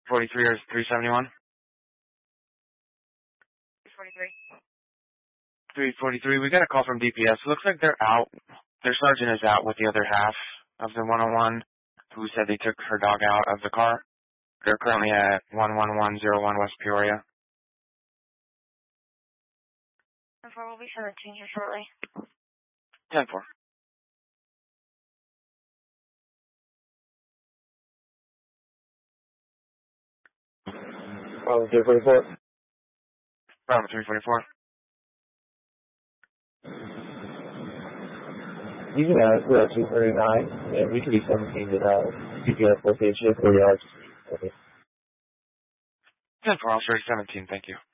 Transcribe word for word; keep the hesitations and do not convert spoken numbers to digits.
forty-three or three seventy-one? three forty-three. three forty-three. We got a call from D P S. Looks like they're out. Their sergeant is out with the other half of the one oh one who said they took her dog out of the car. They're currently at one one one zero one West Peoria. ten four will be seventeen here shortly. ten four. Bravo three forty-four. Bravo three forty-four. You can have we're at two thirty-nine, and we could be seventeen to that D P S location for yards. Okay. ten four, I'll show you seventeen, thank you.